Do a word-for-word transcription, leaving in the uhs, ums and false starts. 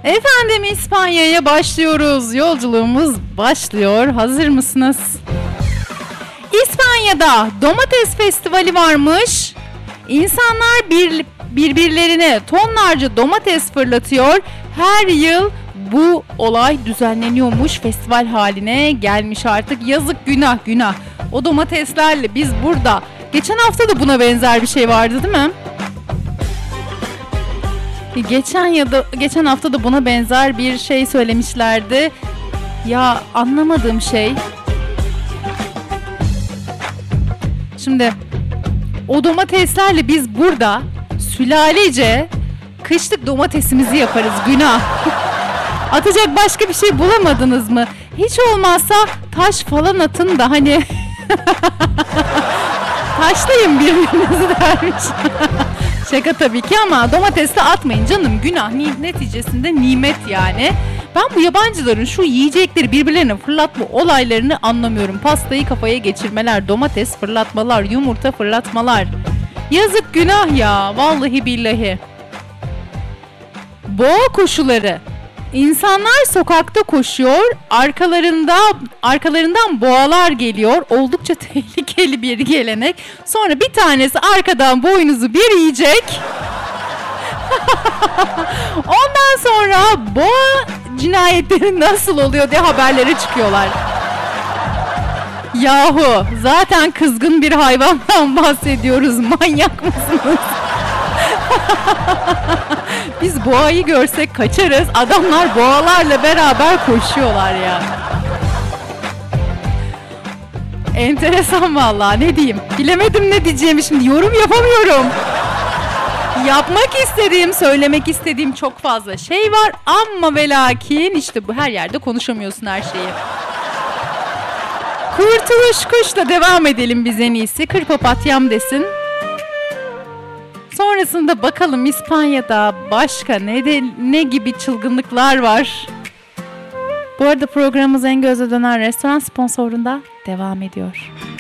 Efendim İspanya'ya başlıyoruz. Yolculuğumuz başlıyor. Hazır mısınız? İspanya'da domates festivali varmış. İnsanlar bir, birbirlerine tonlarca domates fırlatıyor. Her yıl bu olay düzenleniyormuş. Festival haline gelmiş artık. Yazık, günah günah. O domateslerle biz burada. Geçen hafta da buna benzer bir şey vardı değil mi? Geçen ya da geçen hafta da buna benzer bir şey söylemişlerdi. Ya anlamadığım şey. Şimdi o domateslerle biz burada sülalece kışlık domatesimizi yaparız. Günah. Atacak başka bir şey bulamadınız mı? Hiç olmazsa taş falan atın da hani taşlayın birbirinizi dermiş. Şaka tabii ki ama domates de atmayın canım, günah. Neticesinde nimet yani. Ben bu yabancıların şu yiyecekleri birbirlerine fırlatma olaylarını anlamıyorum. Pastayı kafaya geçirmeler, domates fırlatmalar, yumurta fırlatmalar. Yazık, günah ya, vallahi billahi. Boğa koşuları. İnsanlar sokakta koşuyor, arkalarında arkalarından boğalar geliyor. Oldukça tehlikeli bir gelenek. Sonra bir tanesi arkadan boynuzu bir yiyecek. Ondan sonra boğa cinayetleri nasıl oluyor diye haberlere çıkıyorlar. Yahu zaten kızgın bir hayvandan bahsediyoruz. Manyak mısınız? Biz boğayı görsek kaçarız. Adamlar boğalarla beraber koşuyorlar ya. Enteresan vallahi, ne diyeyim? Bilemedim ne diyeceğimi şimdi. Yorum yapamıyorum. Yapmak istediğim, söylemek istediğim çok fazla şey var ama ve lakin işte bu, her yerde konuşamıyorsun her şeyi. Kurtuluş kuşla devam edelim biz en iyisi. Kır papatyam desin. Sonrasında bakalım İspanya'da başka ne de, ne gibi çılgınlıklar var. Bu arada programımız En Gözle Dönen Restoran sponsorluğunda devam ediyor.